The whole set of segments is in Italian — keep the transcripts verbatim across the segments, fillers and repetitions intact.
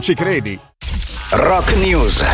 Ci credi? Rock News.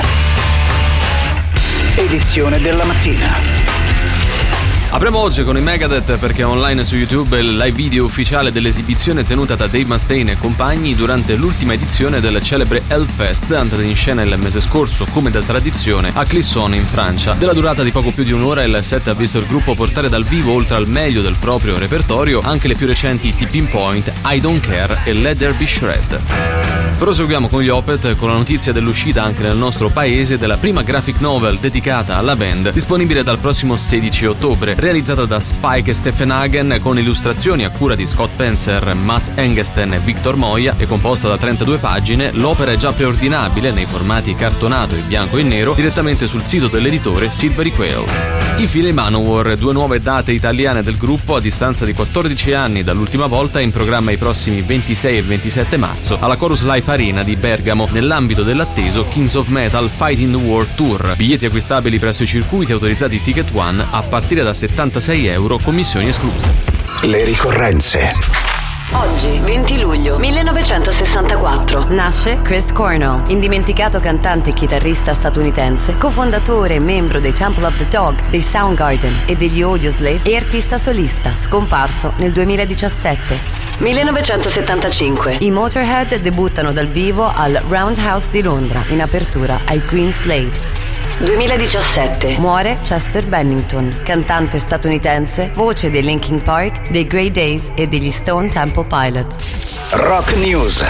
Edizione della mattina. Apriamo oggi con i Megadeth perché è online su YouTube il live video ufficiale dell'esibizione tenuta da Dave Mustaine e compagni durante l'ultima edizione del celebre Hellfest, andata in scena il mese scorso come da tradizione a Clisson in Francia. Della durata di poco più di un'ora il set ha visto il gruppo portare dal vivo, oltre al meglio del proprio repertorio, anche le più recenti Tipping Point, I Don't Care e Let There Be Shred. Proseguiamo con gli Opeth con la notizia dell'uscita anche nel nostro paese della prima graphic novel dedicata alla band, disponibile dal prossimo sedici ottobre. Realizzata da Spike e Stephen Hagen con illustrazioni a cura di Scott Spencer, Mats Engesten e Victor Moya e composta da trentadue pagine, l'opera è già preordinabile nei formati cartonato e bianco e nero direttamente sul sito dell'editore Silvery Quail. I Philly Manowar, due nuove date italiane del gruppo a distanza di quattordici anni dall'ultima volta, in programma i prossimi ventisei e ventisette marzo alla Chorus Life Arena di Bergamo nell'ambito dell'atteso Kings of Metal Fighting the War Tour. Biglietti acquistabili presso i circuiti autorizzati Ticket One a partire da settantasei euro, commissioni escluse. Le ricorrenze. Oggi, venti luglio millenovecentosessantaquattro, nasce Chris Cornell, indimenticato cantante e chitarrista statunitense, cofondatore e membro dei Temple of the Dog, dei Soundgarden e degli Audioslave e artista solista, scomparso nel duemiladiciassette. millenovecentosettantacinque, i Motorhead debuttano dal vivo al Roundhouse di Londra in apertura ai Queen Slade. duemiladiciassette, muore Chester Bennington, cantante statunitense, voce dei Linkin Park, dei Grey Days e degli Stone Temple Pilots. Rock News.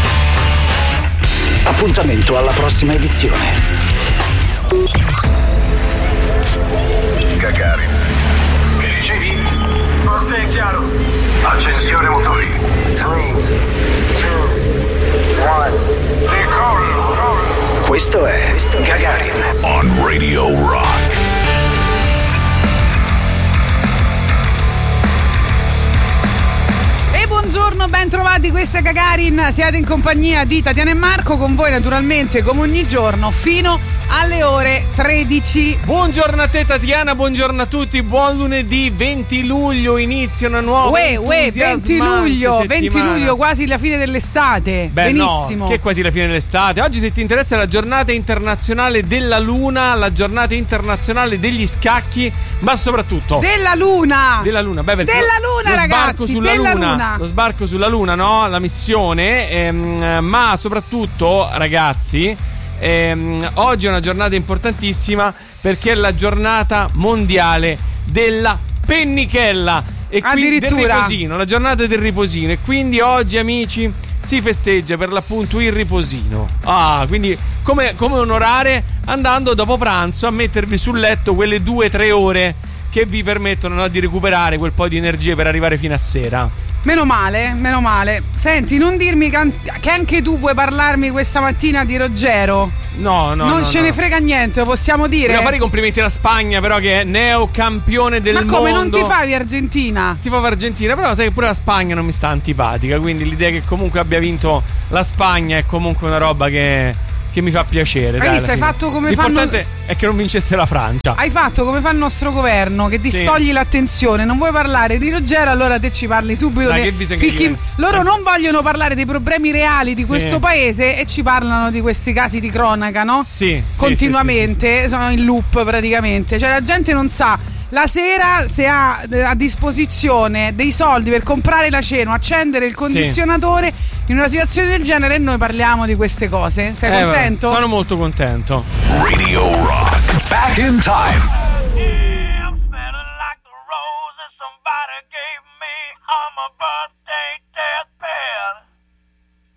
Appuntamento alla prossima edizione. Gagarin. Che dicevi? Forte e chiaro. Accensione motori. tre, due, uno. Decollo. Questo è Gagarin On Radio Rock. E buongiorno, ben trovati, questa è Gagarin. Siete in compagnia di Tatiana e Marco, con voi naturalmente come ogni giorno fino alle ore tredici. Buongiorno a te Tatiana, buongiorno a tutti, buon lunedì venti luglio, inizia una nuova Uè, uè, venti luglio, settimana. venti luglio, quasi la fine dell'estate. Beh, benissimo. No, che è quasi la fine dell'estate. Oggi, se ti interessa, è la giornata internazionale della luna, la giornata internazionale degli scacchi, ma soprattutto della luna. Della luna, beh, perché della luna, lo ragazzi, sbarco sulla della luna, luna. Lo sbarco sulla luna, no? La missione, ehm, ma soprattutto, ragazzi, ehm, oggi è una giornata importantissima perché è la giornata mondiale della pennichella e quindi del riposino, la giornata del riposino, e quindi oggi, amici, si festeggia per l'appunto il riposino. Ah, quindi come, come onorare andando dopo pranzo a mettervi sul letto quelle due tre ore che vi permettono, no, di recuperare quel po' di energie per arrivare fino a sera. Meno male, meno male. Senti, non dirmi che, an- che anche tu vuoi parlarmi questa mattina di Ruggero. No, no, Non no, ce no. ne frega niente, lo possiamo dire. Voglio fare i complimenti alla Spagna, però, che è neocampione del mondo. Ma come, non ti favi Argentina? Ti fa Argentina, però sai che pure la Spagna non mi sta antipatica, quindi l'idea che comunque abbia vinto la Spagna è comunque una roba che, che mi fa piacere. Hai dai, visto, hai alla fine. fatto come L'importante fanno... è che non vincesse la Francia. Hai fatto come fa il nostro governo, che distogli Sì. l'attenzione. Non vuoi parlare di Ruggero, allora te ci parli subito. Dai, de... che bisogna Fichi... dire? Loro non vogliono parlare dei problemi reali di questo Sì. paese e ci parlano di questi casi di cronaca, no? Sì, sì, continuamente, sì, sì, sì. sono in loop praticamente. Cioè la gente non sa la sera se ha a disposizione dei soldi per comprare la cena, accendere il condizionatore. Sì. In una situazione del genere noi parliamo di queste cose. Sei Eh, contento? Sono molto contento. Radio Rock. Back in time.